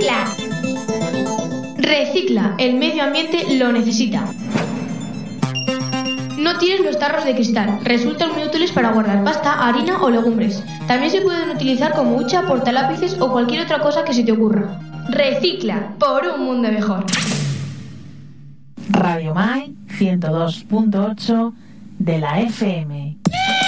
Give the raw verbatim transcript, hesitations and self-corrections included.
Recicla. Recicla, el medio ambiente lo necesita. No tires los tarros de cristal, resultan muy útiles para guardar pasta, harina o legumbres. También se pueden utilizar como hucha, portalápices o cualquier otra cosa que se te ocurra. Recicla, por un mundo mejor. Radio Mai ciento dos punto ocho de la F M.